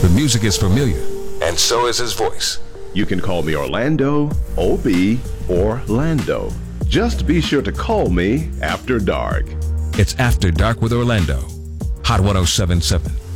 The music is familiar, and so is his voice. You can call me Orlando, OB, or Lando. Just be sure to call me after dark. It's After Dark with Orlando. Hot 1077.